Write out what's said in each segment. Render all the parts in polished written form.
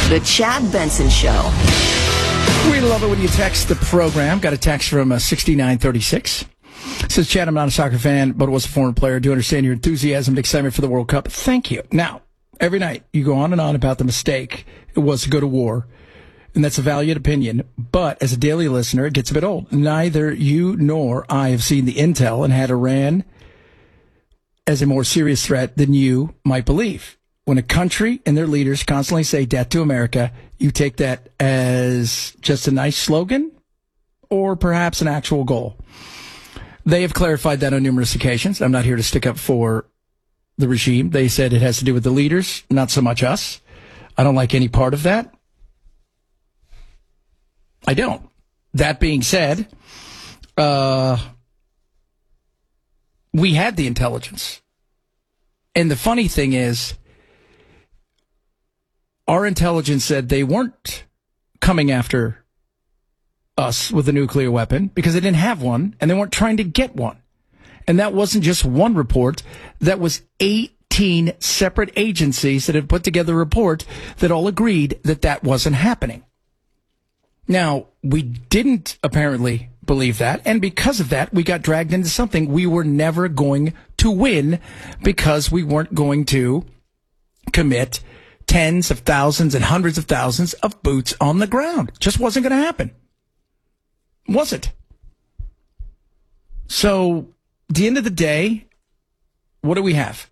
The Chad Benson Show. We love it when you text the program. Got a text from 6936. Says, Chad, I'm not a soccer fan, but was a former player. Do understand your enthusiasm and excitement for the World Cup. Thank you. Now, every night you go on and on about the mistake it was to go to war, and that's a valued opinion. But as a daily listener, it gets a bit old. Neither you nor I have seen the intel and had Iran as a more serious threat than you might believe. When a country and their leaders constantly say death to America, you take that as just a nice slogan or perhaps an actual goal. They have clarified that on numerous occasions. I'm not here to stick up for the regime. They said it has to do with the leaders, not so much us. I don't like any part of that. I don't. That being said, we had the intelligence. And the funny thing is, our intelligence said they weren't coming after us with a nuclear weapon because they didn't have one, and they weren't trying to get one. And that wasn't just one report. That was 18 separate agencies that had put together a report that all agreed that that wasn't happening. Now, we didn't apparently believe that, and because of that, we got dragged into something we were never going to win because we weren't going to commit tens of thousands and hundreds of thousands of boots on the ground. Just wasn't going to happen. Was it? So, at the end of the day, what do we have?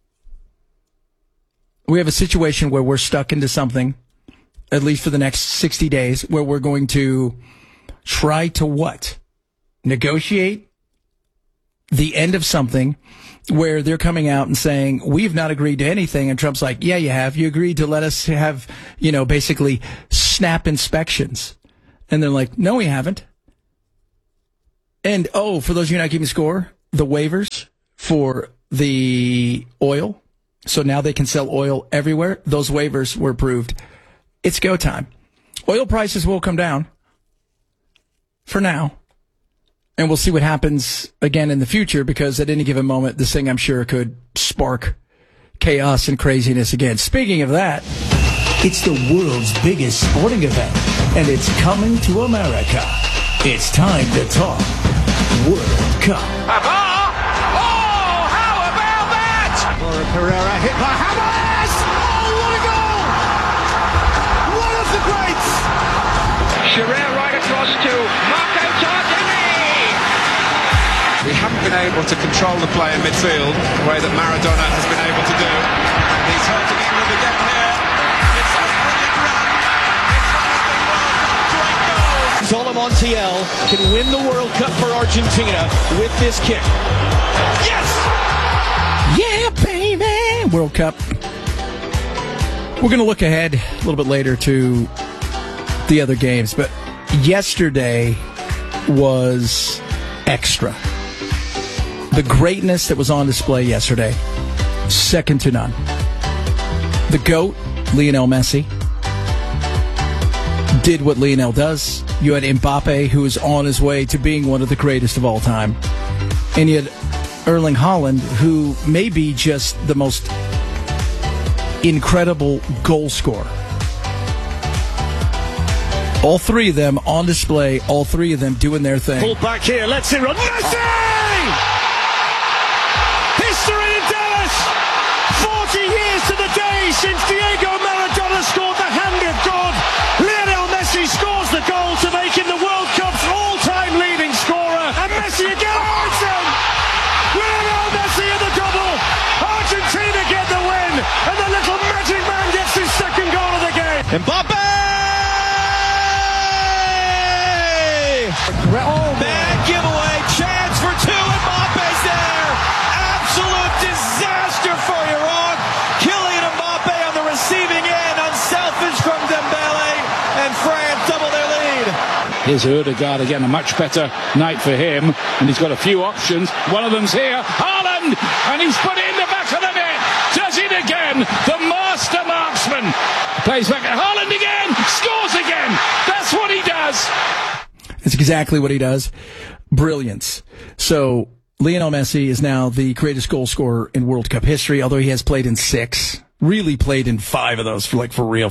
We have a situation where we're stuck into something, at least for the next 60 days, where we're going to try to what? Negotiate the end of something where they're coming out and saying, we've not agreed to anything. And Trump's like, yeah, you have. You agreed to let us have, basically snap inspections. And they're like, no, we haven't. And, for those of you not keeping score, the waivers for the oil. So now they can sell oil everywhere. Those waivers were approved. It's go time. Oil prices will come down for now. And we'll see what happens again in the future, because at any given moment, this thing, I'm sure, could spark chaos and craziness again. Speaking of that, it's the world's biggest sporting event, and it's coming to America. It's time to talk World Cup. Oh, how about that? Laura Pereira hit by Hamas! Oh, what a goal! One of the greats! Shearer right across to Marco Tarquini! We haven't been able to control the play in midfield the way that Maradona has been able to do. And he's hurting England again here. It's a brilliant run. It's one of the World Cup great goals. Tolo Montiel can win the World Cup for Argentina with this kick. Yes! yeah, baby, World Cup. We're going to look ahead a little bit later to the other games, but yesterday was extra. The greatness that was on display yesterday, second to none. The GOAT, Lionel Messi, did what Lionel does. You had Mbappe, who is on his way to being one of the greatest of all time. And you had Erling Haaland, who may be just the most incredible goal scorer. All three of them on display, all three of them doing their thing. Pulled back here, lets it run. Messi! History in Dallas! 40 years to the day since Diego Maradona scored the hand of God. Lionel Messi scores the goal to make him the World Cup's all-time leading scorer. And Messi again, Lionel Messi in the double. Argentina get the win. And the little magic man gets his second goal of the game. Mbappe! Oh, bad giveaway. Chance for two. Mbappe's there. Absolute disaster for Iran. Kylian Mbappe on the receiving end. Unselfish from Dembele. And France double their lead. Here's Ødegaard again. A much better night for him. And he's got a few options. One of them's here. Haaland! And he's put it in the back of the net. Does it again. The master marksman. Plays back at Haaland again. Scores again. That's what he does. It's exactly what he does. Brilliance. So Lionel Messi is now the greatest goal scorer in World Cup history, although he has played in 6. Really played in 5 of those for real.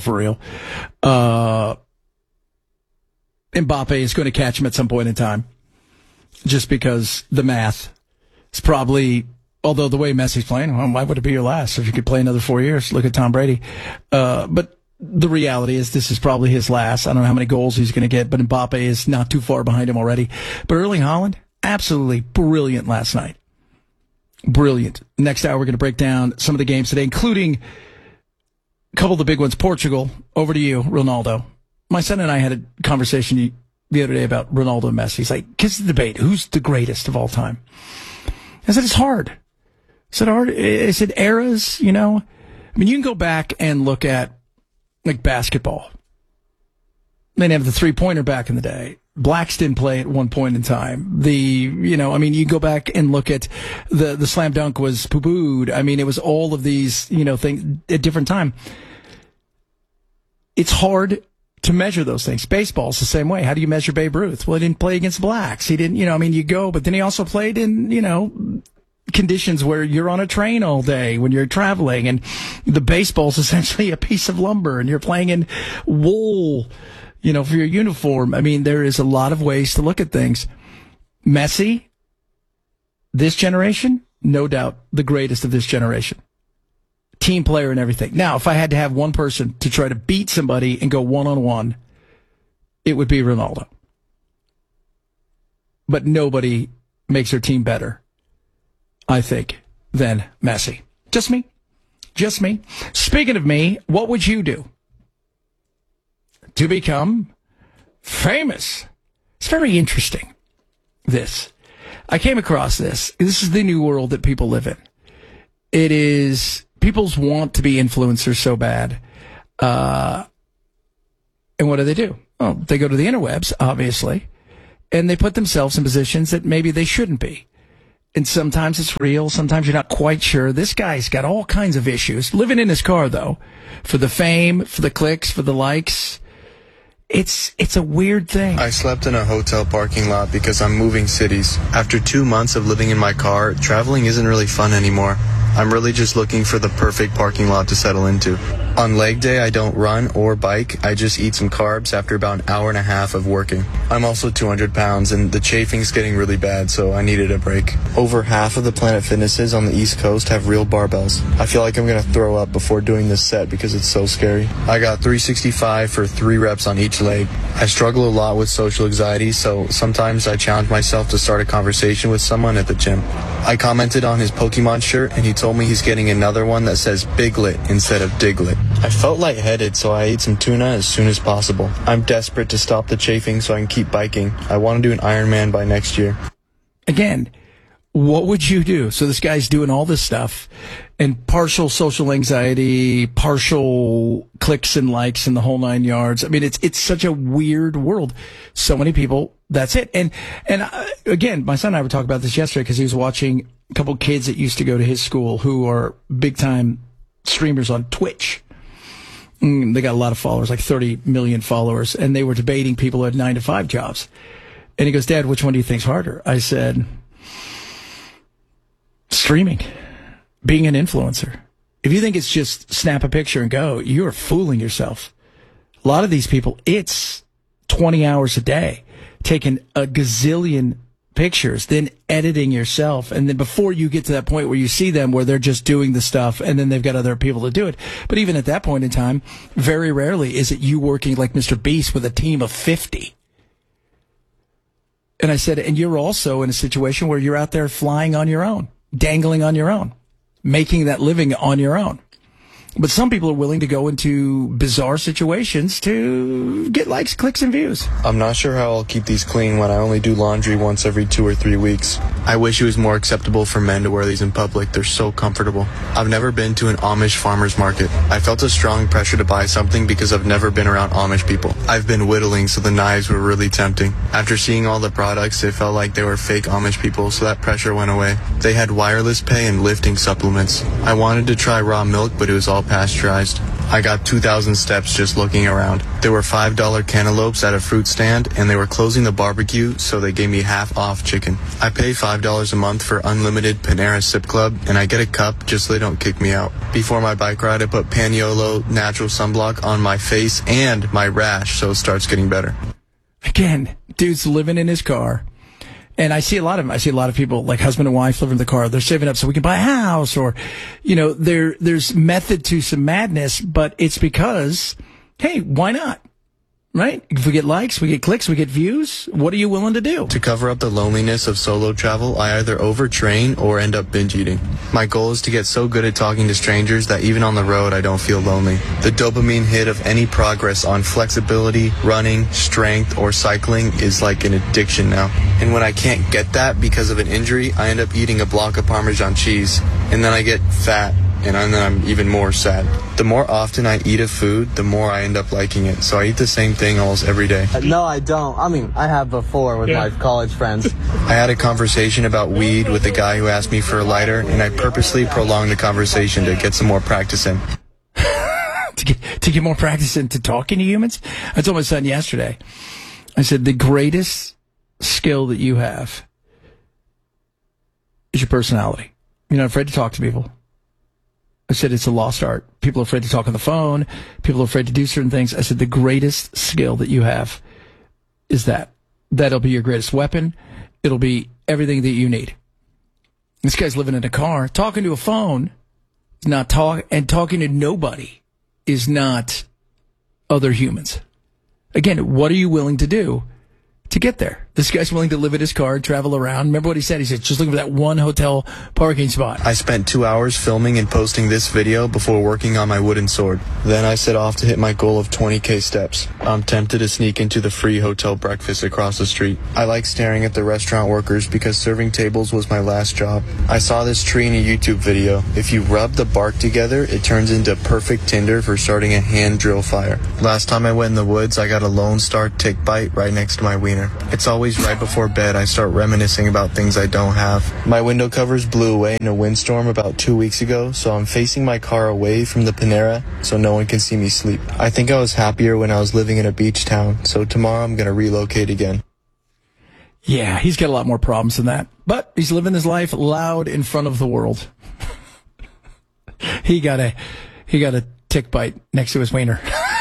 Mbappe is going to catch him at some point in time, just because the math is probably. Although the way Messi's playing, well, why would it be your last if you could play another 4 years? Look at Tom Brady. But the reality is this is probably his last. I don't know how many goals he's going to get, but Mbappe is not too far behind him already. But Erling Haaland, absolutely brilliant last night. Brilliant. Next hour, we're going to break down some of the games today, including a couple of the big ones. Portugal, over to you, Ronaldo. My son and I had a conversation the other day about Ronaldo and Messi. He's like, kiss the debate. Who's the greatest of all time? I said, it's hard. I said, eras, you know? I mean, you can go back and look at, like, basketball. They didn't have the three-pointer back in the day. Blacks didn't play at one point in time. You go back and look at the slam dunk was poo-pooed. I mean, it was all of these, things at different time. It's hard to measure those things. Baseball's the same way. How do you measure Babe Ruth? Well, he didn't play against blacks. He didn't, you go, but then he also played in, conditions where you're on a train all day when you're traveling, and the baseball's essentially a piece of lumber, and you're playing in wool, for your uniform. I mean, there is a lot of ways to look at things. Messi, this generation, no doubt the greatest of this generation. Team player and everything. Now, if I had to have one person to try to beat somebody and go one-on-one, it would be Ronaldo. But nobody makes their team better, I think, than Messi. Just me. Speaking of me, what would you do to become famous? It's very interesting, this. I came across this. This is the new world that people live in. It is, people's want to be influencers so bad. And what do? Oh, they go to the interwebs, obviously, and they put themselves in positions that maybe they shouldn't be. And sometimes it's real. Sometimes you're not quite sure. This guy's got all kinds of issues. Living in his car, though, for the fame, for the clicks, for the likes. It's a weird thing. I slept in a hotel parking lot because I'm moving cities. After 2 months of living in my car, traveling isn't really fun anymore. I'm really just looking for the perfect parking lot to settle into. On leg day, I don't run or bike. I just eat some carbs after about an hour and a half of working. I'm also 200 pounds, and the chafing's getting really bad, so I needed a break. Over half of the Planet Fitnesses on the East Coast have real barbells. I feel like I'm going to throw up before doing this set because it's so scary. I got 365 for 3 reps on each leg. I struggle a lot with social anxiety, so sometimes I challenge myself to start a conversation with someone at the gym. I commented on his Pokemon shirt, and he told me he's getting another one that says Biglet instead of Diglett. I felt lightheaded, so I ate some tuna as soon as possible. I'm desperate to stop the chafing so I can keep biking. I want to do an Ironman by next year. Again, what would you do? So this guy's doing all this stuff, and partial social anxiety, partial clicks and likes, and the whole 9 yards. I mean, it's such a weird world. So many people, that's it. And again, my son and I were talking about this yesterday because he was watching a couple kids that used to go to his school who are big time streamers on Twitch. They got a lot of followers, like 30 million followers, and they were debating people who had 9-to-5 jobs. And he goes, Dad, which one do you think's harder? I said, streaming, being an influencer. If you think it's just snap a picture and go, you are fooling yourself. A lot of these people, it's 20 hours a day, taking a gazillion pictures, then editing yourself, and then before you get to that point where you see them where they're just doing the stuff and then they've got other people to do it. But even at that point in time, very rarely is it you working like Mr. Beast with a team of 50. And I said, and you're also in a situation where you're out there flying on your own, dangling on your own, making that living on your own. But some people are willing to go into bizarre situations to get likes, clicks, and views. I'm not sure how I'll keep these clean when I only do laundry once every 2 or 3 weeks. I wish it was more acceptable for men to wear these in public. They're so comfortable. I've never been to an Amish farmer's market. I felt a strong pressure to buy something because I've never been around Amish people. I've been whittling, so the knives were really tempting. After seeing all the products, it felt like they were fake Amish people, so that pressure went away. They had wireless pay and lifting supplements. I wanted to try raw milk, but it was all pasteurized. I got 2,000 steps just looking around. There were $5 cantaloupes at a fruit stand, and they were closing the barbecue, so they gave me half off chicken. I pay $5 a month for unlimited Panera Sip Club, and I get a cup just so they don't kick me out. Before my bike ride, I put Paniolo natural sunblock on my face and my rash, so it starts getting better. Again, dude's living in his car. And I see a lot of them. I see a lot of people, like husband and wife, living in the car. They're saving up so we can buy a house, or, you know, there's method to some madness, but it's because, hey, why not? Right? If we get likes, we get clicks, we get views, what are you willing to do? To cover up the loneliness of solo travel, I either overtrain or end up binge eating. My goal is to get so good at talking to strangers that even on the road, I don't feel lonely. The dopamine hit of any progress on flexibility, running, strength, or cycling is like an addiction now. And when I can't get that because of an injury, I end up eating a block of Parmesan cheese, and then I get fat. And then I'm even more sad. The more often I eat a food, the more I end up liking it. So I eat the same thing almost every day. No, I don't. I mean, I have before with my college friends. I had a conversation about weed with a guy who asked me for a lighter, and I purposely prolonged the conversation to get some more practice in. to get more practice into talking to humans? I told my son yesterday, I said, the greatest skill that you have is your personality. You're not afraid to talk to people. I said, it's a lost art. People are afraid to talk on the phone. People are afraid to do certain things. I said, the greatest skill that you have is that. That'll be your greatest weapon. It'll be everything that you need. This guy's living in a car. Talking to a phone is not talk, and talking to nobody is not other humans. Again, what are you willing to do to get there? This guy's willing to live in his car, travel around. Remember what he said? He said, just looking for that one hotel parking spot. I spent 2 hours filming and posting this video before working on my wooden sword. Then I set off to hit my goal of 20K steps. I'm tempted to sneak into the free hotel breakfast across the street. I like staring at the restaurant workers because serving tables was my last job. I saw this tree in a YouTube video. If you rub the bark together, it turns into perfect tinder for starting a hand drill fire. Last time I went in the woods, I got a Lone Star tick bite right next to my wiener. It's always right before bed I start reminiscing about things I don't have. My window covers blew away in a windstorm about 2 weeks ago, so I'm facing my car away from the Panera so no one can see me sleep. I think I was happier when I was living in a beach town, so tomorrow I'm going to relocate again. Yeah, he's got a lot more problems than that, but he's living his life loud in front of the world. He got a tick bite next to his wiener.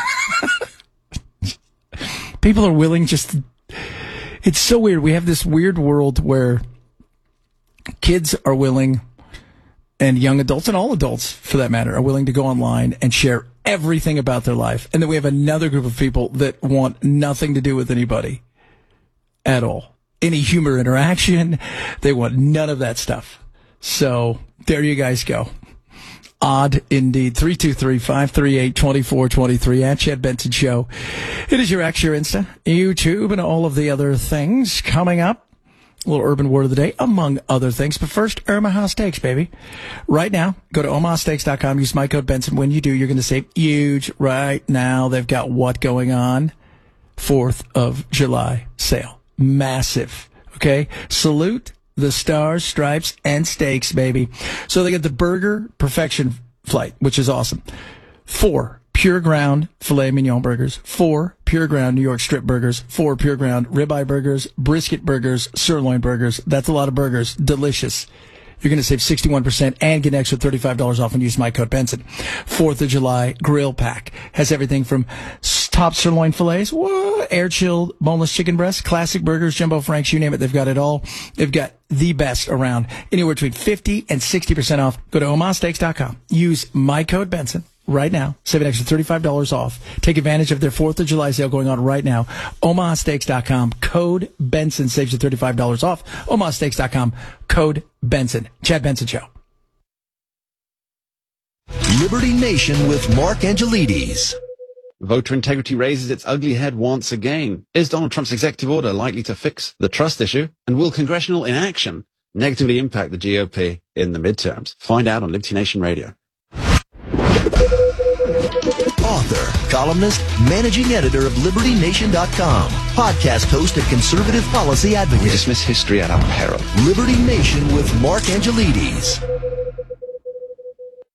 People are willing just to... It's so weird. We have this weird world where kids are willing, and young adults, and all adults for that matter, are willing to go online and share everything about their life. And then we have another group of people that want nothing to do with anybody at all. Any humor interaction, they want none of that stuff. So there you guys go. Odd indeed. 323-538-2423 at Chad Benson Show. It is your X, your Insta, YouTube, and all of the other things coming up. A little urban word of the day, among other things. But first, Omaha Steaks, baby. Right now, go to omahasteaks.com. Use my code Benson. When you do, you're going to save huge. Right now, they've got what going on? 4th of July sale. Massive. Okay? Salute the stars, stripes, and steaks, baby. So they got the Burger Perfection Flight, which is awesome. 4 pure ground filet mignon burgers, 4 pure ground New York strip burgers, 4 pure ground ribeye burgers, brisket burgers, sirloin burgers. That's a lot of burgers. Delicious. You're going to save 61% and get an extra $35 off and use my code Benson. 4th of July grill pack has everything from top sirloin fillets, air-chilled boneless chicken breasts, classic burgers, jumbo franks, you name it. They've got it all. They've got the best around. Anywhere between 50 and 60% off. Go to omahasteaks.com. Use my code Benson right now. Save an extra $35 off. Take advantage of their 4th of July sale going on right now. omahasteaks.com. Code Benson saves you $35 off. omahasteaks.com. Code Benson. Chad Benson Show. Liberty Nation with Mark Angelides. Voter integrity raises its ugly head once again. Is Donald Trump's executive order likely to fix the trust issue? And will congressional inaction negatively impact the GOP in the midterms? Find out on Liberty Nation Radio. Author, columnist, managing editor of LibertyNation.com, podcast host and conservative policy advocate. We dismiss history at our peril. Liberty Nation with Mark Angelides.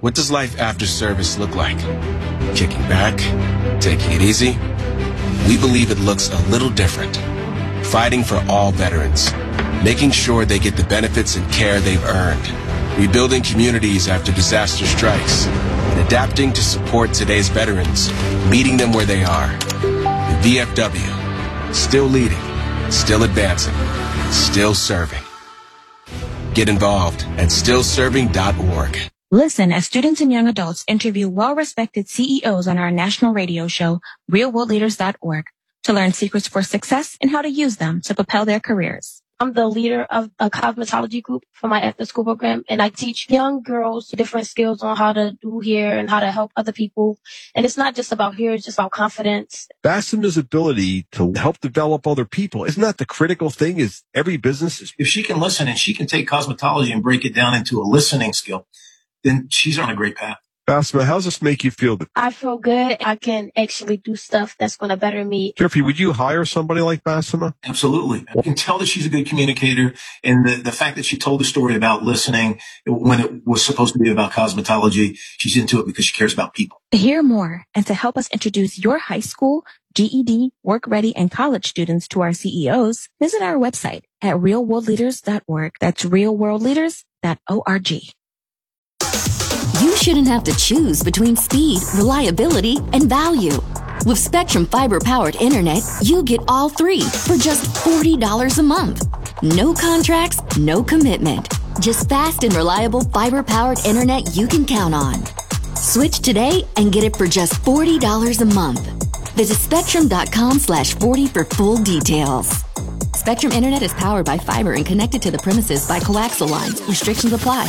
What does life after service look like? Kicking back? Taking it easy? We believe it looks a little different. Fighting for all veterans. Making sure they get the benefits and care they've earned. Rebuilding communities after disaster strikes. And adapting to support today's veterans. Meeting them where they are. The VFW. Still leading. Still advancing. Still serving. Get involved at stillserving.org. Listen as students and young adults interview well-respected CEOs on our national radio show, realworldleaders.org, to learn secrets for success and how to use them to propel their careers. I'm the leader of a cosmetology group for my after-school program, and I teach young girls different skills on how to do hair and how to help other people. And it's not just about hair, it's just about confidence. Bassema's ability to help develop other people, isn't that the critical thing? Is every business if she can listen and she can take cosmetology and break it down into a listening skill, then she's on a great path. Bassema, how does this make you feel? I feel good. I can actually do stuff that's going to better me. Jeffrey, would you hire somebody like Bassema? Absolutely. I can tell that she's a good communicator. And the fact that she told the story about listening when it was supposed to be about cosmetology, she's into it because she cares about people. To hear more and to help us introduce your high school, GED, work ready, and college students to our CEOs, visit our website at realworldleaders.org. That's realworldleaders.org. You shouldn't have to choose between speed, reliability, and value. With Spectrum fiber-powered internet, you get all three for just $40 a month. No contracts, no commitment. Just fast and reliable fiber-powered internet you can count on. Switch today and get it for just $40 a month. Visit spectrum.com/40 for full details. Spectrum Internet is powered by fiber and connected to the premises by coaxial lines. Restrictions apply.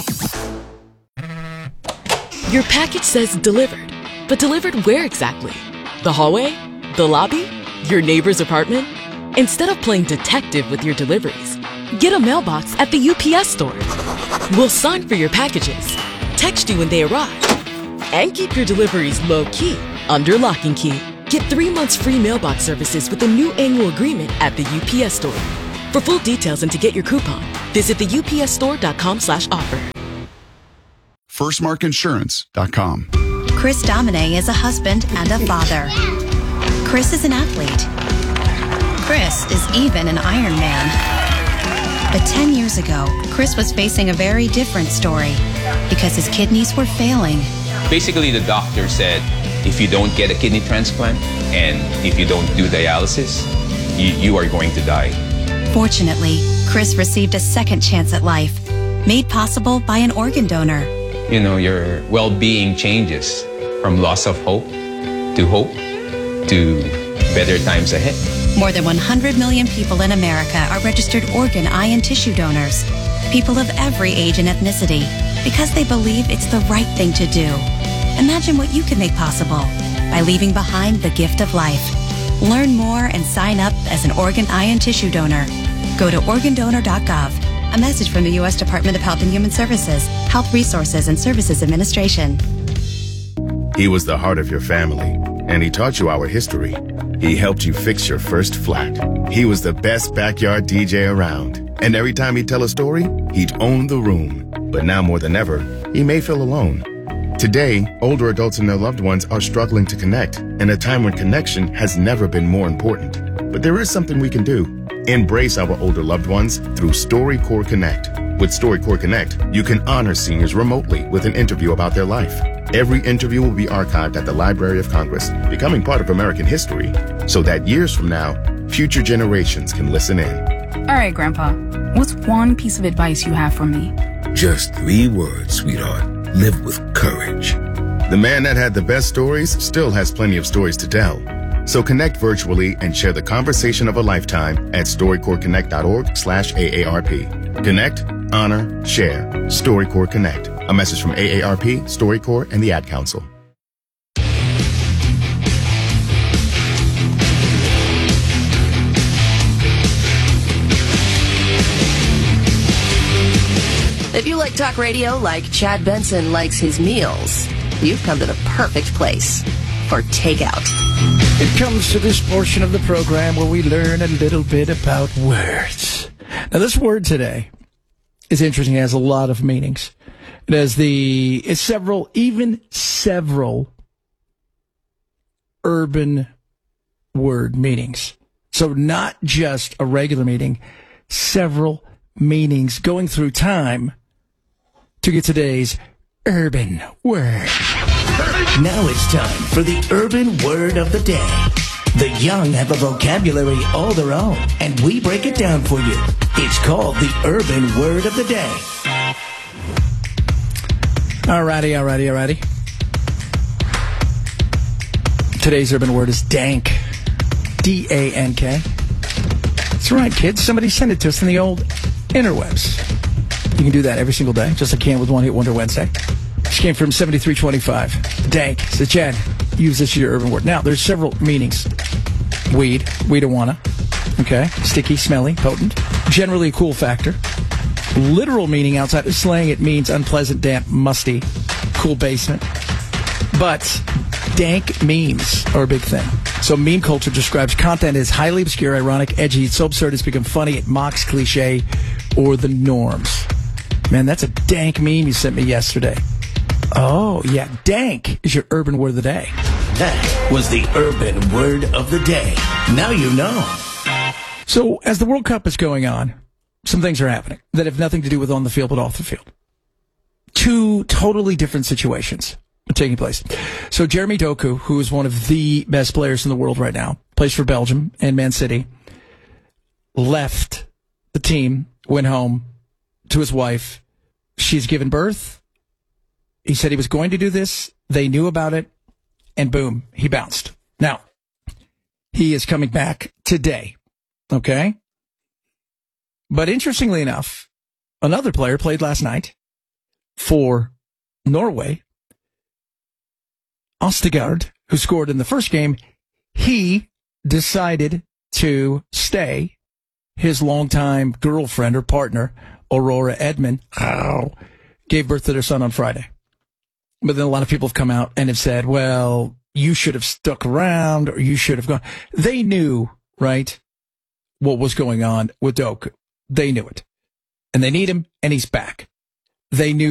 Your package says delivered, but delivered where exactly? The hallway? The lobby? Your neighbor's apartment? Instead of playing detective with your deliveries, get a mailbox at the UPS store. We'll sign for your packages, text you when they arrive, and keep your deliveries low-key under lock and key. Get 3 months free mailbox services with a new annual agreement at the UPS store. For full details and to get your coupon, visit the upsstore.com/offer. FirstMarkInsurance.com. Chris Domine is a husband and a father. Chris is an athlete. Chris is even an Ironman. But 10 years ago, Chris was facing a very different story because his kidneys were failing. Basically, the doctor said, if you don't get a kidney transplant and if you don't do dialysis, you are going to die. Fortunately, Chris received a second chance at life, made possible by an organ donor. You know, your well-being changes from loss of hope to better times ahead. More than 100 million people in America are registered organ, eye, and tissue donors. People of every age and ethnicity, because they believe it's the right thing to do. Imagine what you can make possible by leaving behind the gift of life. Learn more and sign up as an organ, eye, and tissue donor. Go to organdonor.gov. A message from the U.S. Department of Health and Human Services, Health Resources and Services Administration. He was the heart of your family, and he taught you our history. He helped you fix your first flat. He was the best backyard DJ around. And every time he'd tell a story, he'd own the room. But now more than ever, he may feel alone. Today, older adults and their loved ones are struggling to connect, in a time when connection has never been more important. But there is something we can do. Embrace our older loved ones through StoryCorps Connect. With StoryCorps Connect, you can honor seniors remotely with an interview about their life. Every interview will be archived at the Library of Congress, becoming part of American history, so that years from now, future generations can listen in. All right, Grandpa, what's one piece of advice you have for me? Just 3 words, sweetheart. Live with courage. The man that had the best stories still has plenty of stories to tell. So connect virtually and share the conversation of a lifetime at StoryCorpsConnect.org/AARP. Connect, honor, share. StoryCorps Connect. A message from AARP, StoryCorps, and the Ad Council. If you like talk radio like Chad Benson likes his meals, you've come to the perfect place for takeout. It comes to this portion of the program where we learn a little bit about words. Now, this word today is interesting. It has a lot of meanings. It has several urban word meanings. So not just a regular meaning, several meanings going through time to get today's urban word. Now it's time for the urban word of the day. The young have a vocabulary all their own, and we break it down for you. It's called the urban word of the day. Alrighty. Today's urban word is dank. D-A-N-K. That's right, kids. Somebody send it to us in the old interwebs. You can do that every single day, just like you can with One Hit Wonder Wednesday. This came from 7325. Dank. So, Chad, use this as your urban word. Now, there's several meanings. Weed, weedawanna. Okay. Sticky, smelly, potent. Generally a cool factor. Literal meaning outside of slang, it means unpleasant, damp, musty, cool basement. But dank memes are a big thing. So meme culture describes content as highly obscure, ironic, edgy. It's so absurd it's become funny. It mocks cliche or the norms. Man, that's a dank meme you sent me yesterday. Oh, yeah. Dank is your urban word of the day. That was the urban word of the day. Now you know. So as the World Cup is going on, some things are happening that have nothing to do with on the field but off the field. Two totally different situations are taking place. So Jeremy Doku, who is one of the best players in the world right now, plays for Belgium and Man City, left the team, went home to his wife. She's given birth. He said he was going to do this. They knew about it. And boom, he bounced. Now, he is coming back today. Okay? But interestingly enough, another player played last night for Norway. Ostegard, who scored in the first game, he decided to stay. His longtime girlfriend or partner, Aurora Edmond, gave birth to their son on Friday. But then a lot of people have come out and have said, well, you should have stuck around or you should have gone. They knew, right, what was going on with Doku. They knew it. And they need him, and he's back. They knew